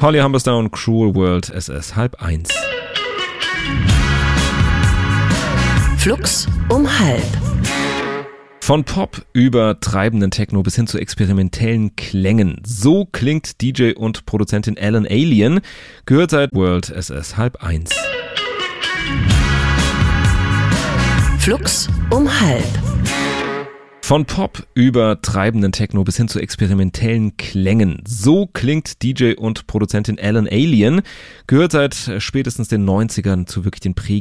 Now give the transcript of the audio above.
Holly Humberstone und Cruel World, es ist 12:30. Flux um 12:30. Von Pop über treibenden Techno bis hin zu experimentellen Klängen. So klingt DJ und Produzentin Alan Alien. Gehört seit World, es ist 12:30. Flux um 12:30. Von Pop über treibenden Techno bis hin zu experimentellen Klängen. So klingt DJ und Produzentin Alan Alien. Gehört seit spätestens den 90ern zu wirklich den prägenden